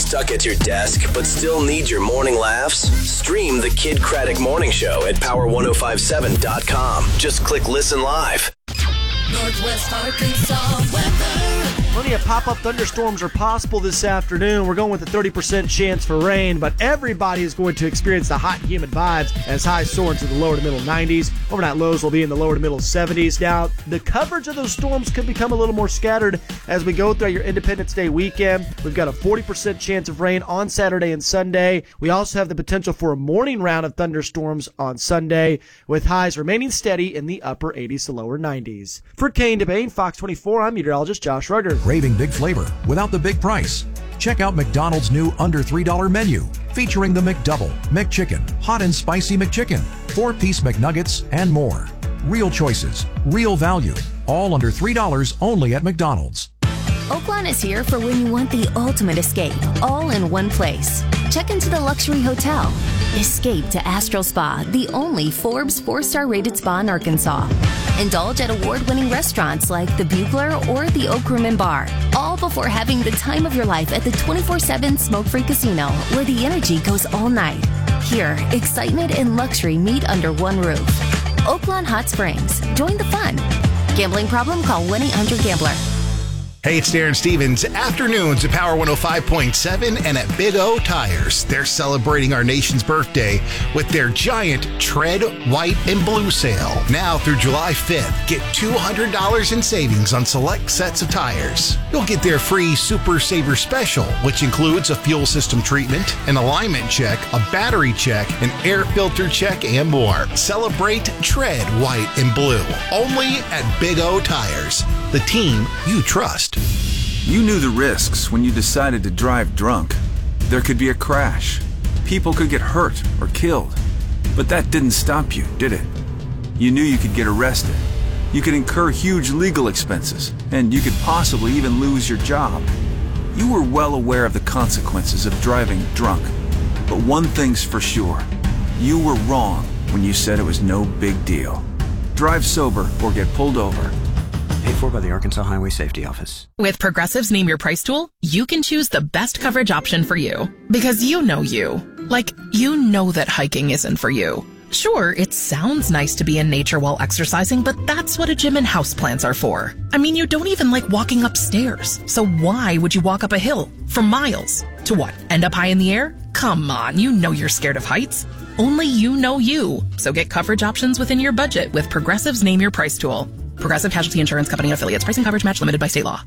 Stuck at your desk but still need your morning laughs? Stream the Kid Craddock Morning Show at power1057.com. Just click listen live. Northwest Arkansas weather. Plenty of pop-up thunderstorms are possible this afternoon. We're going with a 30% chance for rain, but everybody is going to experience the hot, humid vibes as highs soar into the lower to middle 90s. Overnight lows will be in the lower to middle 70s. Now, the coverage of those storms could become a little more scattered as we go through your Independence Day weekend. We've got a 40% chance of rain on Saturday and Sunday. We also have the potential for a morning round of thunderstorms on Sunday, with highs remaining steady in the upper 80s to lower 90s. For Kane DeBain, Fox 24, I'm meteorologist Josh Rugger. Craving big flavor without the big price? Check out McDonald's new under $3 menu, featuring the McDouble, McChicken, Hot and Spicy McChicken, 4-piece McNuggets, and more. Real choices, real value, all under $3 only at McDonald's. Oaklawn is here for when you want the ultimate escape, all in one place. Check into the luxury hotel. Escape to Astral Spa, the only Forbes 4-star rated spa in Arkansas. Indulge at award-winning restaurants like the Bugler or the Oak Room and Bar, all before having the time of your life at the 24/7 smoke-free casino, where the energy goes all night. Here, excitement and luxury meet under one roof. Oaklawn Hot Springs. Join the fun. Gambling problem? Call 1-800-GAMBLER. Hey, it's Darren Stevens. Afternoons at Power 105.7 and at Big O Tires. They're celebrating our nation's birthday with their giant Tread White and Blue sale. Now through July 5th, get $200 in savings on select sets of tires. You'll get their free Super Saver Special, which includes a fuel system treatment, an alignment check, a battery check, an air filter check, and more. Celebrate Tread White and Blue. Only at Big O Tires, the team you trust. You knew the risks when you decided to drive drunk. There could be a crash. People could get hurt or killed. But that didn't stop you, did it? You knew you could get arrested. You could incur huge legal expenses, and you could possibly even lose your job. You were well aware of the consequences of driving drunk. But one thing's for sure. You were wrong when you said it was no big deal. Drive sober or get pulled over. Paid for by the Arkansas Highway Safety Office. With Progressive's Name Your Price tool, you can choose the best coverage option for you. Because you know you. Like, you know that hiking isn't for you. Sure, it sounds nice to be in nature while exercising, but that's what a gym and houseplants are for. I mean, you don't even like walking upstairs. So why would you walk up a hill for miles? To what, end up high in the air? Come on, you know you're scared of heights. Only you know you. So get coverage options within your budget with Progressive's Name Your Price tool. Progressive Casualty Insurance Company and affiliates. Pricing coverage match limited by state law.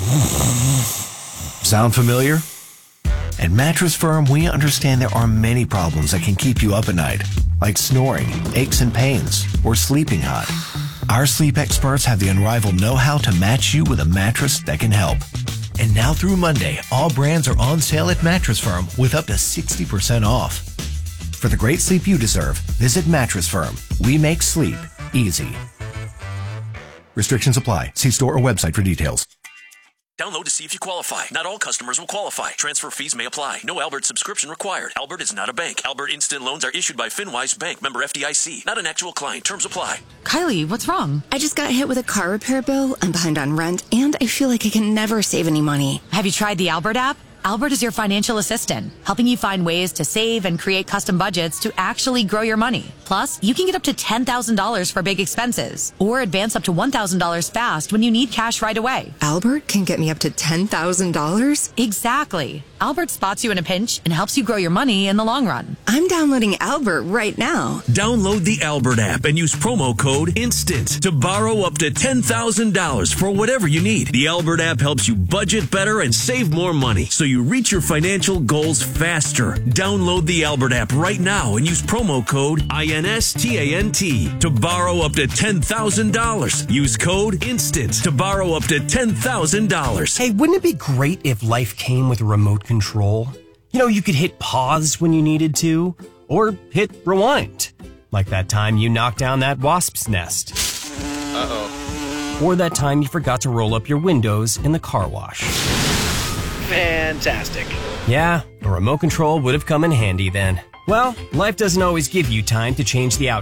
Sound familiar? At Mattress Firm, we understand there are many problems that can keep you up at night, like snoring, aches and pains, or sleeping hot. Our sleep experts have the unrivaled know-how to match you with a mattress that can help. And now through Monday, all brands are on sale at Mattress Firm with up to 60% off. For the great sleep you deserve, visit Mattress Firm. We make sleep easy. Restrictions apply. See store or website for details. Download to see if you qualify. Not all customers will qualify. Transfer fees may apply. No Albert subscription required. Albert is not a bank. Albert Instant Loans are issued by FinWise Bank, member FDIC. Not an actual client. Terms apply. Kylie, what's wrong? I just got hit with a car repair bill. I'm behind on rent, and I feel like I can never save any money. Have you tried the Albert app? Albert is your financial assistant, helping you find ways to save and create custom budgets to actually grow your money. Plus, you can get up to $10,000 for big expenses or advance up to $1,000 fast when you need cash right away. Albert can get me up to $10,000? Exactly. Albert spots you in a pinch and helps you grow your money in the long run. I'm downloading Albert right now. Download the Albert app and use promo code INSTANT to borrow up to $10,000 for whatever you need. The Albert app helps you budget better and save more money, so you reach your financial goals faster. Download the Albert app right now and use promo code INSTANT to borrow up to $10,000. Use code INSTANT to borrow up to $10,000. Hey, wouldn't it be great if life came with a remote control? You know, you could hit pause when you needed to, or hit rewind. Like that time you knocked down that wasp's nest. Uh-oh. Or that time you forgot to roll up your windows in the car wash. Fantastic. Yeah, a remote control would have come in handy then. Well, life doesn't always give you time to change the outcome.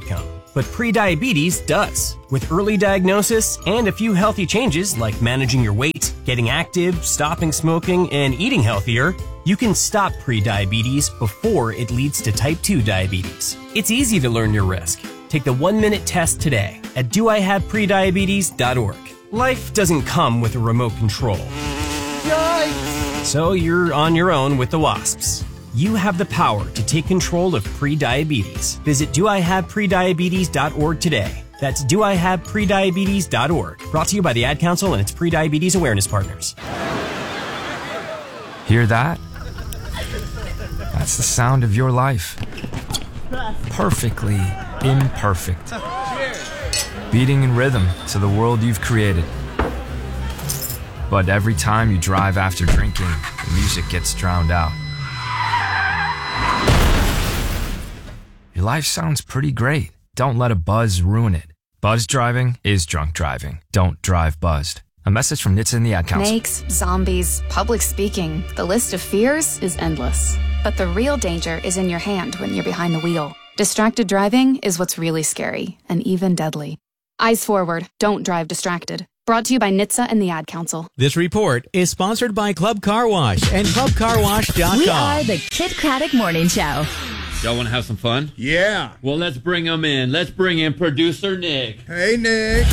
but prediabetes does. With early diagnosis and a few healthy changes like managing your weight, getting active, stopping smoking, and eating healthier, you can stop prediabetes before it leads to type 2 diabetes. It's easy to learn your risk. Take the 1-minute test today at doihaveprediabetes.org. Life doesn't come with a remote control. Yikes! So you're on your own with the wasps. You have the power to take control of prediabetes. Visit doihaveprediabetes.org today. That's doihaveprediabetes.org. Brought to you by the Ad Council and its prediabetes awareness partners. Hear that? That's the sound of your life. Perfectly imperfect. Beating in rhythm to the world you've created. But every time you drive after drinking, the music gets drowned out. Your life sounds pretty great. Don't let a buzz ruin it. Buzz driving is drunk driving. Don't drive buzzed. A message from NHTSA and the Ad Council. Snakes, zombies, public speaking. The list of fears is endless. But the real danger is in your hand when you're behind the wheel. Distracted driving is what's really scary and even deadly. Eyes forward. Don't drive distracted. Brought to you by NHTSA and the Ad Council. This report is sponsored by Club Car Wash and ClubCarWash.com. We are the Kid Craddock Morning Show. Y'all want to have some fun? Yeah. Well, let's bring them in. Let's bring in producer Nick. Hey, Nick.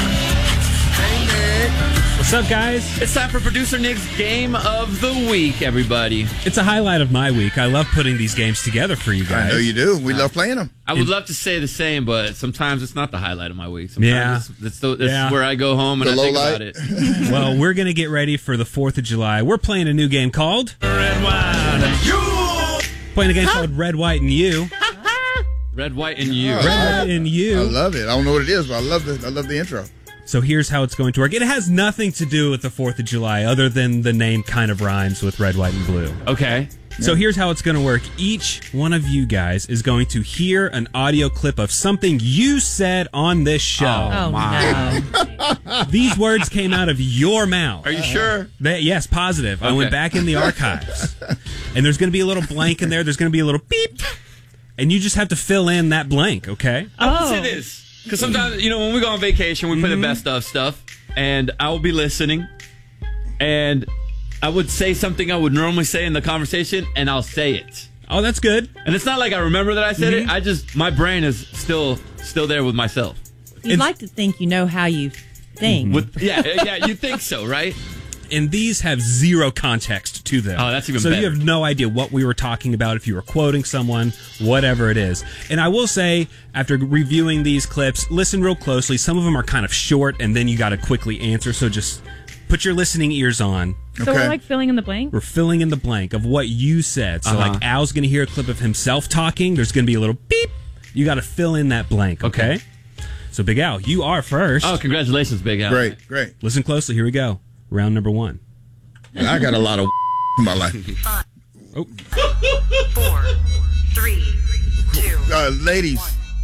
Hey, Nick. What's up, guys? It's time for producer Nick's Game of the Week, everybody. It's a highlight of my week. I love putting these games together for you guys. I know you do. We love playing them. I would love to say the same, but sometimes it's not the highlight of my week. Sometimes it's where I go home and I think about it. Well, we're going to get ready for the 4th of July. We're playing a new game called Red, White, and You. Playing a game called Red, White, and You. Red, White, and You. Oh, Red, White, and You. I love it. I don't know what it is, but I love the intro. So here's how it's going to work. It has nothing to do with the 4th of July other than the name kind of rhymes with red, white, and blue. Okay. So here's how it's going to work. Each one of you guys is going to hear an audio clip of something you said on this show. Oh, wow. No. These words came out of your mouth. Are you sure? Yes, positive. Okay. I went back in the archives. And there's going to be a little blank in there. There's going to be a little beep. And you just have to fill in that blank, okay? I would say this. Because sometimes, when we go on vacation, we play the best of stuff. And I will be listening. And I would say something I would normally say in the conversation, and I'll say it. Oh, that's good. And it's not like I remember that I said it. My brain is still there with myself. You'd like to think you know how you think. Yeah, you think so, right? And these have zero context to them. Oh, that's even better. So better. You have no idea what we were talking about, if you were quoting someone, whatever it is. And I will say, after reviewing these clips, listen real closely. Some of them are kind of short, and then you got to quickly answer. So just put your listening ears on. So we're like filling in the blank? We're filling in the blank of what you said. So like Al's going to hear a clip of himself talking. There's going to be a little beep. You got to fill in that blank, okay? So Big Al, you are first. Oh, congratulations, Big Al. Great. Listen closely. Here we go. Round number 1. I got a lot of in my life. 5, 4, 3, 2, ladies.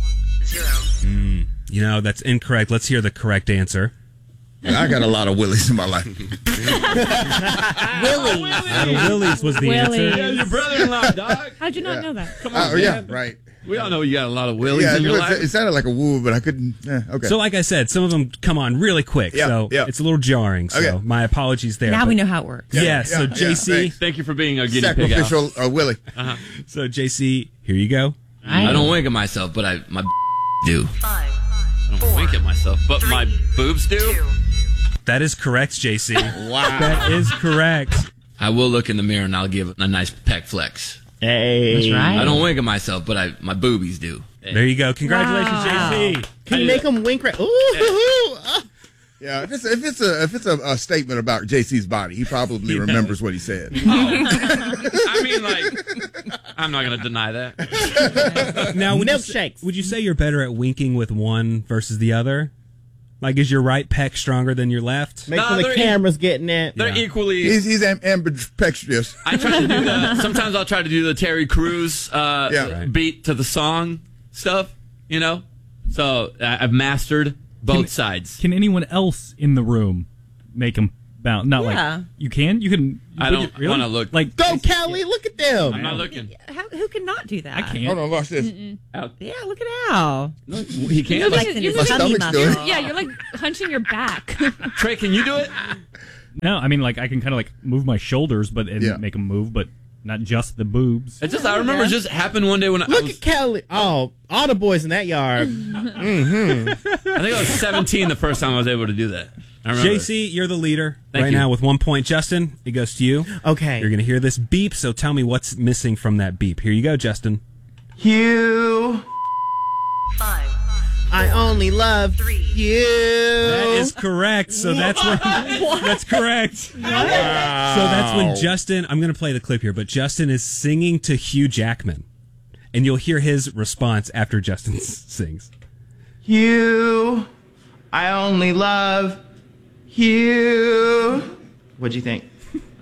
0. That's incorrect. Let's hear the correct answer. I got a lot of willies in my life. Willies. A lot of willies was the answer. Yeah, your brother-in-law, dog. How'd you not know that? Come on, man. Right. We all know you got a lot of willies in your life. It sounded like a woo, but I couldn't. Okay. So like I said, some of them come on really quick, so it's a little jarring. So my apologies there. Now we know how it works. So JC. Thank you for being a guinea pig. Sacrificial Willie. So JC, here you go. I don't wink at myself, but my do. 5, I don't wink at myself, but my boobs do. 2. That is correct, JC. Wow. That is correct. I will look in the mirror and I'll give a nice pec flex. Hey. That's right. I don't wink at myself, but my boobies do. There you go. Congratulations, JC. Can you make them wink right? Ooh. Yeah, if it's a statement about JC's body, he probably remembers what he said. I mean, I'm not going to deny that. Now, milkshakes. Would you say you're better at winking with one versus the other? Like, is your right pec stronger than your left? Make sure the camera's getting it. They're equally. He's ambidextrous. I try to do that. Sometimes I'll try to do the Terry Crews beat to the song stuff, So I've mastered both sides. Can anyone else in the room make him Not like you can. I don't really want to look. Like Go, Kelly. Look at them. I'm not looking. Who can not do that? I can't. Hold on, watch this. Yeah, look at Al. No, he can't. You're like My stomach's doing it. Yeah, you're like hunching your back. Trey, can you do it? No, I mean, like, I can kind of like move my shoulders, make them move, but not just the boobs. It's just I remember it just happened one day when Look at Kelly. Oh, all the boys in that yard. I think I was 17 the first time I was able to do that. I remember. JC, you're the leader Thank you. now with 1 point. Justin, it goes to you. Okay. You're going to hear this beep, so tell me what's missing from that beep. Here you go, Justin. You. 5. I only love you. That is correct. So that's when that's correct. Wow. So that's when Justin, I'm going to play the clip here, but Justin is singing to Hugh Jackman. And you'll hear his response after Justin sings. You. I only love you. What'd you think?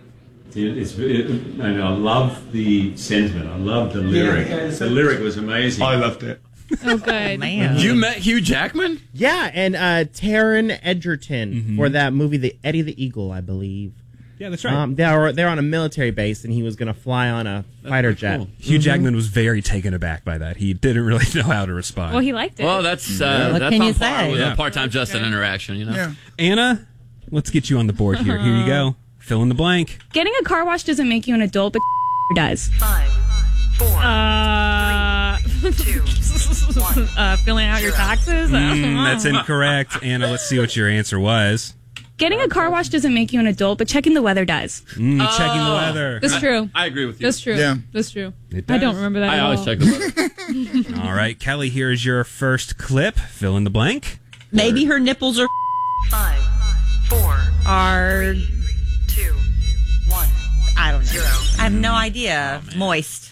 I love the sentiment. I love the lyric. The lyric was amazing. I loved it. Oh, good. Man. You met Hugh Jackman? Yeah, and Taron Egerton for that movie, The Eddie the Eagle, I believe. Yeah, that's right. They're on a military base, and he was going to fly on a fighter jet. Cool. Hugh Jackman was very taken aback by that. He didn't really know how to respond. Well, he liked it. Well, that's What that's can on you par say? with Yeah. a part-time Justin interaction, you know? Yeah. Anna, let's get you on the board here. Here you go. Fill in the blank. Getting a car wash doesn't make you an adult, but does. 5, 4, 3, 2, 1. Filling out your taxes? That's incorrect. Anna, let's see what your answer was. Getting a car wash doesn't make you an adult, but checking the weather does. Checking the weather. That's true. I agree with you. That's true. Yeah. That's true. It I does. don't remember that I at always all. check the weather. All right, Kelly, here is your first clip. Fill in the blank. Maybe her nipples are 5, 4, Are 2, 1. I don't know. I have no idea. Moist.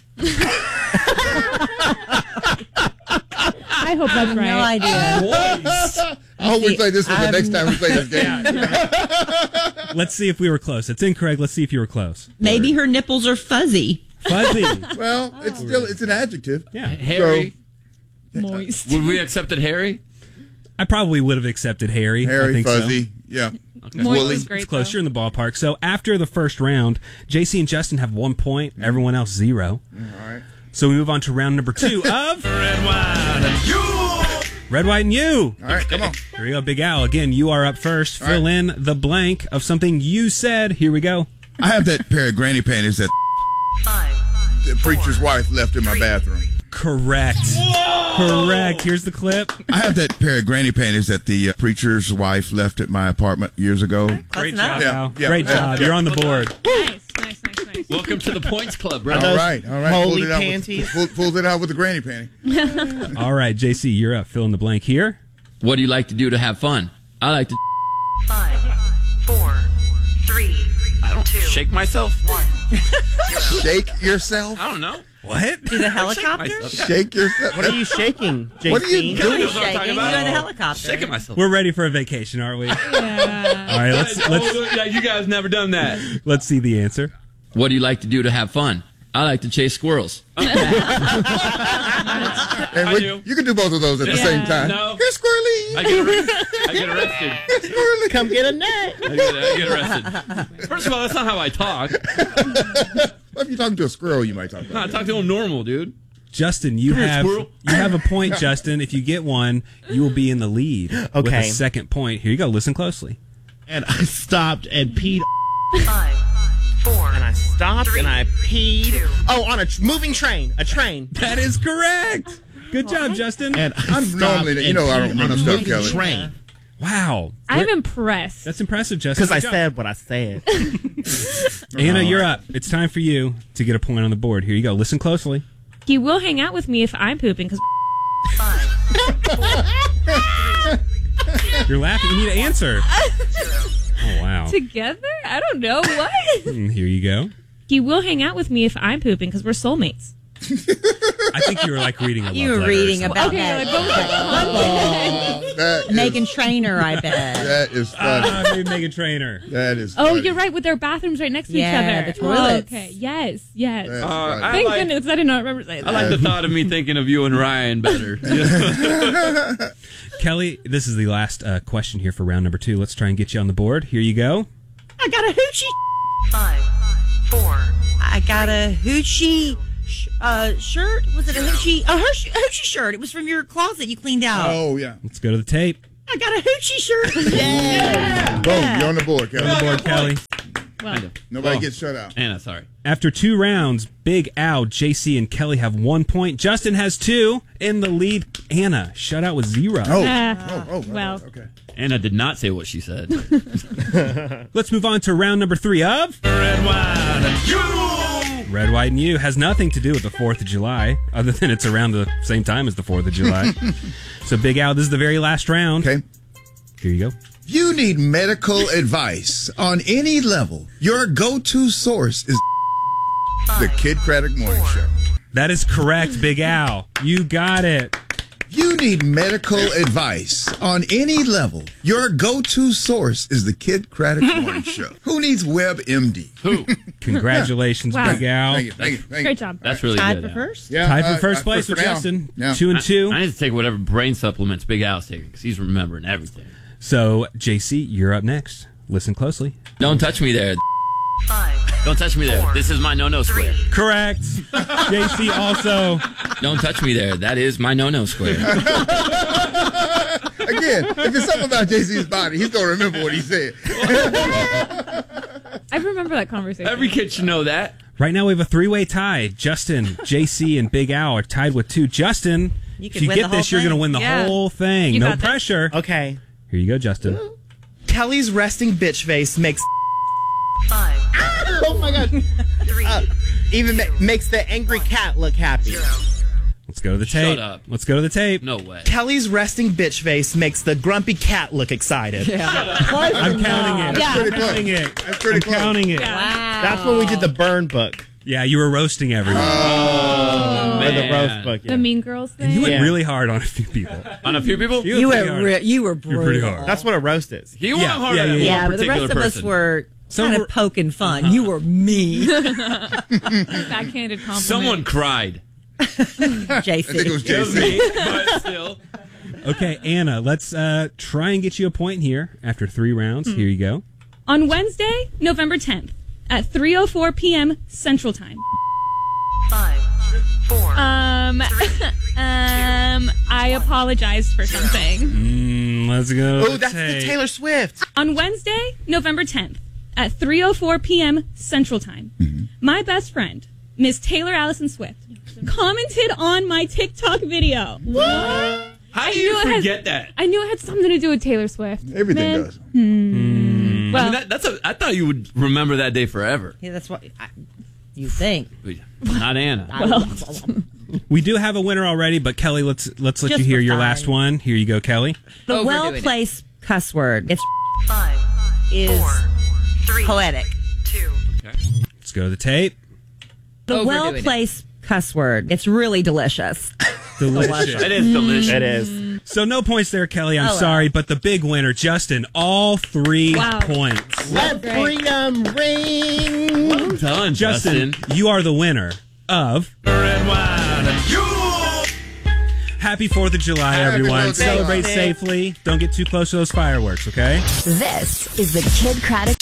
I hope that's right. No idea. I hope we play this one the next time we play this game. Let's see if we were close. It's incorrect. Let's see if you were close. Maybe her nipples are fuzzy. Fuzzy. Well, it's an adjective. Yeah. Harry. Moist. Would we accepted Harry? I probably would have accepted Harry. I Hairy, think fuzzy. So. Yeah. Moist Woolly. is great, It's close. though. You're in the ballpark. So after the first round, JC and Justin have 1 point. Everyone else 0. All right. So we move on to round number 2 of Red, White, and You. All right, come on. Here we go, Big Al. Again, you are up first. All Fill in the blank of something you said. Here we go. I have that pair of granny panties that 5. the preacher's wife left in my bathroom. Correct. Correct. Here's the clip. I have that pair of granny panties that the preacher's wife left at my apartment years ago. Great enough. job, Al. Great job. You're on the board. Nice. Welcome to the points club, bro. All right. holy Pulled it out panties? Pulled it out with the granny panty. All right, JC, you're up. Fill in the blank here. What do you like to do to have fun? I like to 5, 4, 3, I don't shake myself. 1. Shake yourself? I don't know. What? Do the helicopter? Shake yourself? What are you shaking, JC? What are you doing? That's what I'm talking Shaking. about. You're in the helicopter. Shaking myself. We're ready for a vacation, aren't we? Yeah. All right, let's Yeah, you guys never done that. let's see the answer. What do you like to do to have fun? I like to chase squirrels. And do. you can do both of those at the same time. No. Here's Squirrely. I get arrested. Squirrely. Come get a nut. I get arrested. First of all, that's not how I talk. Well, if you're talking to a squirrel, you might talk No, about I talk to him normal, dude. Justin, you Come here, have squirrel. a point, Justin. If you get one, you will be in the lead with a Okay. second point. Here you go. Listen closely. And I stopped and peed. 5, 4. And I stopped and I peed. 2. Oh, on a moving train. A train. That is correct. Good job, Justin. And I'm normally, I don't remember stuff, Kelly. train. Wow. I'm impressed. That's impressive, Justin. Because I Good job. said what I said. Anna, you're up. It's time for you to get a point on the board. Here you go. Listen closely. He will hang out with me if I'm pooping because 5, 4, 3, You're laughing. You need to answer. Oh, wow. together? I don't know. What? Here you go. He will hang out with me if I'm pooping because we're soulmates. I think you were like reading a love You were letter or reading something. about Okay, like that. That is, Megan Trainor, I bet. that is funny. Maybe Megan Trainor. That is Oh, funny. you're right. With their bathrooms right next to Yeah, each other. the toilets. Oh, okay. Yes. Yes. That's funny. Thank like- goodness I did not remember saying I that. like the thought of me thinking of you and Ryan better. Kelly, this is the last question here for round number 2. Let's try and get you on the board. Here you go. I got a hoochie. 5, 4. I got a hoochie shirt. Was it a hoochie? A hoochie shirt. It was from your closet you cleaned out. Oh, yeah. Let's go to the tape. I got a hoochie shirt. Yeah. Boom. You're on the board, Kelly. On the board, Kelly. Well, Nobody gets shut out. Anna, sorry. After 2 rounds, Big Al, JC, and Kelly have 1 point. Justin has 2. In the lead, Anna, shut out with 0. Well. Okay. Anna did not say what she said. Let's move on to round number 3 of Red, White, and You. Red, White, and You. Has nothing to do with the 4th of July, other than it's around the same time as the 4th of July. So, Big Al, this is the very last round. Okay. Here you go. You need medical advice on any level. Your go-to source is the Kid Craddock Morning Show. That is correct, Big Al. You got it. You need medical advice on any level. Your go-to source is the Kid Craddock Morning Show. Who needs WebMD? Who? Congratulations, Wow. Big Al. Thank you. Great job. That's really tied good. for first? Yeah, Tied for first place with now. Justin. Yeah. 2 and 2. I need to take whatever brain supplements Big Al's taking because he's remembering everything. So, JC, you're up next. Listen closely. Don't touch me there. 5. Don't touch me there. This is my no-no square. Correct. JC also. Don't touch me there. That is my no-no square. Again, if it's something about JC's body, he's going to remember what he said. I remember that conversation. Every kid should know that. Right now, we have a 3-way tie. Justin, JC, and Big Al are tied with 2. Justin, You if could you win get the whole this, you're going to thing. win the Yeah. whole thing. You No got this. pressure. Okay. Here you go, Justin. Kelly's resting bitch face makes 5. oh my god 3. even makes the angry cat look happy. 0. Let's go to the tape. Shut up. Let's go to the tape. No way. Kelly's resting bitch face makes the grumpy cat look excited. I'm counting it. Yeah. I'm counting it. That's pretty I'm close. counting it. Wow. That's when we did the burn book. Yeah, you were roasting everyone. Oh, Or the man. roast book. The Yeah. Mean Girls thing. And you went Yeah. really hard on a few people. On a few people? You pretty hard. were You're pretty brutal. hard. That's what a roast is. He went Yeah, hard yeah, at yeah, one Yeah, but the particular rest of us person. were Some kind were- of poking fun. You were mean. Backhanded compliment. Someone cried. JC. I think it was It was JC. me, but still. Okay, Anna, let's try and get you a point here after 3 rounds. Here you go. On Wednesday, November 10th, at 3:04 p.m. Central Time. 5, 4. I apologized for something. Let's go. Oh, that's the Taylor Swift. On Wednesday, November 10th, at 3:04 p.m. Central Time, my best friend, Miss Taylor Allison Swift, commented on my TikTok video. What? How do you forget that? I knew it had something to do with Taylor Swift. Everything Man. does. Well, I mean, I thought you would remember that day forever. Yeah, that's what you think. Not Anna. We do have a winner already, but Kelly, let's let Just you hear for your fun. last one. Here you go, Kelly. The Overdoing well-placed cuss word. It's 5 is 3 poetic. 2. Let's go to the tape. The Overdoing well-placed cuss word. It's really delicious. Delicious. It is delicious. It is. So no points there, Kelly. I'm Oh, well. sorry, but the big winner, Justin, all 3 Wow. points. Let freedom ring. Well done, Justin, you are the winner of Red, White, and You. Happy 4th of July, Happy everyone. 4th of July. Celebrate safely. Don't get too close to those fireworks, okay? This is the Kid Craddock.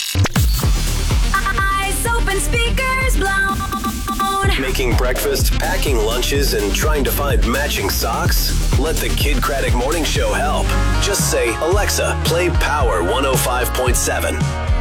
Eyes open, speakers blown. Making breakfast, packing lunches, and trying to find matching socks? Let the Kid Craddock Morning Show help. Just say, Alexa, play Power 105.7.